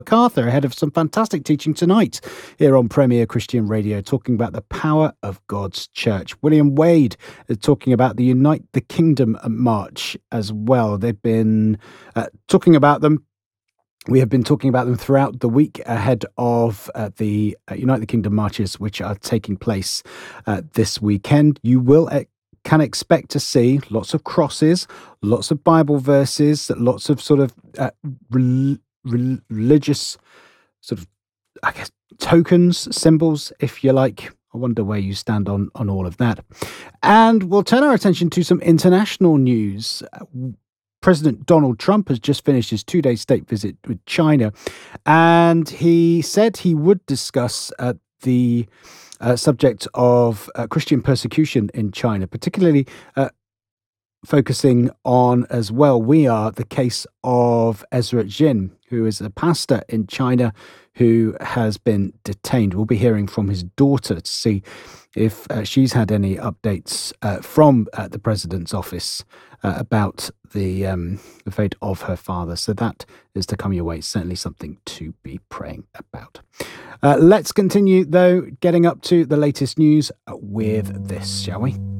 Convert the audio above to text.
MacArthur ahead of some fantastic teaching tonight here on Premier Christian Radio, talking about the power of God's church. William Wade is talking about the Unite the Kingdom March as well. They've been talking about them. We have been talking about them throughout the week ahead of the Unite the Kingdom marches, which are taking place this weekend. You can expect to see lots of crosses, lots of Bible verses, lots of sort of religious sort of, I guess, tokens, symbols, if you like. I wonder where you stand on all of that. And we'll turn our attention to some international news. President Donald Trump has just finished his 2-day state visit with China, and he said he would discuss the subject of Christian persecution in China, particularly focusing on as well, the case of Ezra Jin, who is a pastor in China who has been detained. We'll be hearing from his daughter to see if she's had any updates from the president's office about the fate of her father. So that is to come your way. Certainly something to be praying about. Let's continue, though, getting up to the latest news with this, shall we?